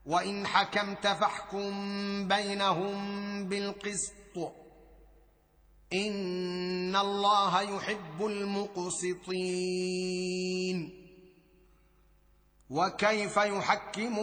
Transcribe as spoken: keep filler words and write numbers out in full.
وإن حكمت فاحكم بينهم بالقسط إن الله يحب المقسطين. وكيف يحكمون